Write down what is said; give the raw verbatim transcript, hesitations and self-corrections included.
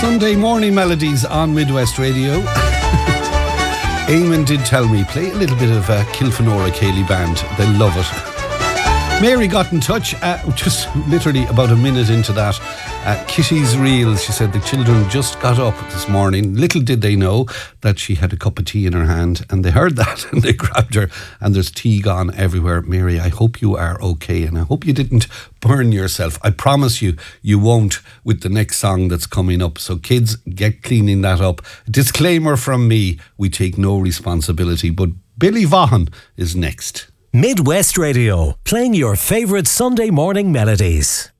Sunday morning melodies on Midwest Radio. Eamon did tell me, play a little bit of uh, Kilfenora Cayley Band. They love it. Mary got in touch, uh, just literally about a minute into that. Uh, Kitty's Reels, she said the children just got up this morning. Little did they know that she had a cup of tea in her hand, and they heard that and they grabbed her, and there's tea gone everywhere. Mary, I hope you are okay, and I hope you didn't burn yourself. I promise you, you won't with the next song that's coming up. So kids, get cleaning that up. Disclaimer from me, we take no responsibility, but Billy Vaughan is next. Midwest Radio, playing your favourite Sunday morning melodies.